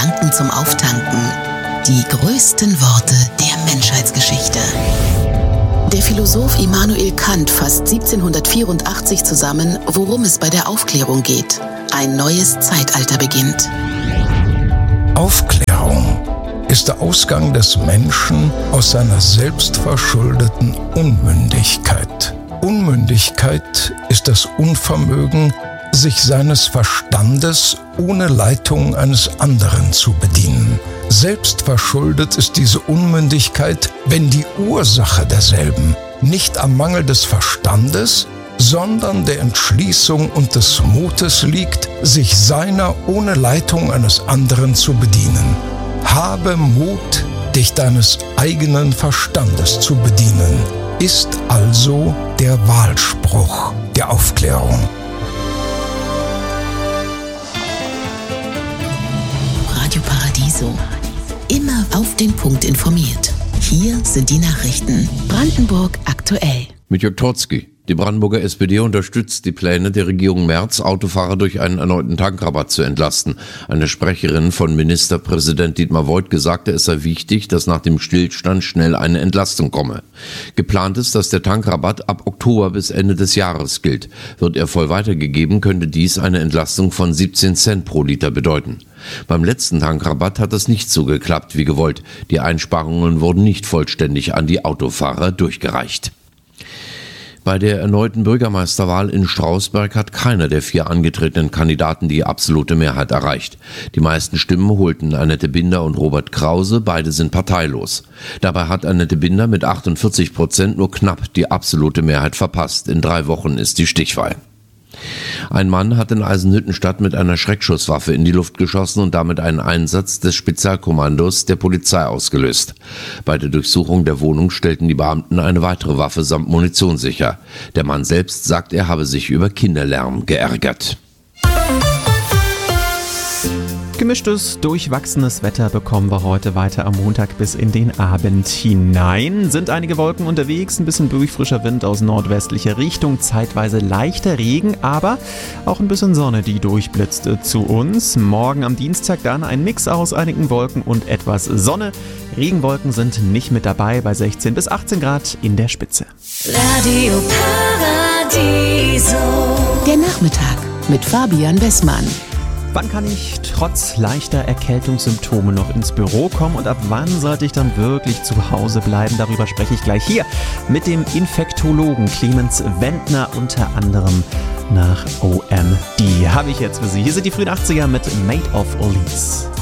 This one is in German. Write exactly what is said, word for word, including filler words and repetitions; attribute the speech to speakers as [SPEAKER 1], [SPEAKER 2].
[SPEAKER 1] Gedanken zum Auftanken. Die größten Worte der Menschheitsgeschichte. Der Philosoph Immanuel Kant fasst siebzehnhundertvierundachtzig zusammen, worum es bei der Aufklärung geht. Ein neues Zeitalter beginnt.
[SPEAKER 2] Aufklärung ist der Ausgang des Menschen aus seiner selbstverschuldeten Unmündigkeit. Unmündigkeit ist das Unvermögen, sich seines Verstandes ohne Leitung eines anderen zu bedienen. Selbstverschuldet ist diese Unmündigkeit, wenn die Ursache derselben nicht am Mangel des Verstandes, sondern der Entschließung und des Mutes liegt, sich seiner ohne Leitung eines anderen zu bedienen. Habe Mut, dich deines eigenen Verstandes zu bedienen, ist also der Wahlspruch der Aufklärung.
[SPEAKER 1] Radio Paradiso. Immer auf den Punkt informiert. Hier sind die Nachrichten. Brandenburg aktuell.
[SPEAKER 3] Mit Jörg Trotzki. Die Brandenburger S P D unterstützt die Pläne der Regierung Merz, Autofahrer durch einen erneuten Tankrabatt zu entlasten. Eine Sprecherin von Ministerpräsident Dietmar Woidke sagte, es sei wichtig, dass nach dem Stillstand schnell eine Entlastung komme. Geplant ist, dass der Tankrabatt ab Oktober bis Ende des Jahres gilt. Wird er voll weitergegeben, könnte dies eine Entlastung von siebzehn Cent pro Liter bedeuten. Beim letzten Tankrabatt hat es nicht so geklappt wie gewollt. Die Einsparungen wurden nicht vollständig an die Autofahrer durchgereicht. Bei der erneuten Bürgermeisterwahl in Strausberg hat keiner der vier angetretenen Kandidaten die absolute Mehrheit erreicht. Die meisten Stimmen holten Annette Binder und Robert Krause, beide sind parteilos. Dabei hat Annette Binder mit achtundvierzig Prozent nur knapp die absolute Mehrheit verpasst. In drei Wochen ist die Stichwahl. Ein Mann hat in Eisenhüttenstadt mit einer Schreckschusswaffe in die Luft geschossen und damit einen Einsatz des Spezialkommandos der Polizei ausgelöst. Bei der Durchsuchung der Wohnung stellten die Beamten eine weitere Waffe samt Munition sicher. Der Mann selbst sagt, er habe sich über Kinderlärm geärgert.
[SPEAKER 4] Gemischtes, durchwachsenes Wetter bekommen wir heute weiter am Montag bis in den Abend hinein. Sind einige Wolken unterwegs, ein bisschen durchfrischer Wind aus nordwestlicher Richtung, zeitweise leichter Regen, aber auch ein bisschen Sonne, die durchblitzt zu uns. Morgen am Dienstag dann ein Mix aus einigen Wolken und etwas Sonne. Regenwolken sind nicht mit dabei bei sechzehn bis achtzehn Grad in der Spitze.
[SPEAKER 5] Radio Paradiso.
[SPEAKER 1] Der Nachmittag mit Fabian Bessmann.
[SPEAKER 4] Wann kann ich trotz leichter Erkältungssymptome noch ins Büro kommen und ab wann sollte ich dann wirklich zu Hause bleiben? Darüber spreche ich gleich hier mit dem Infektologen Clemens Wendner, unter anderem nach O M D. Habe ich jetzt für Sie. Hier sind die frühen achtziger mit Made of Orleans.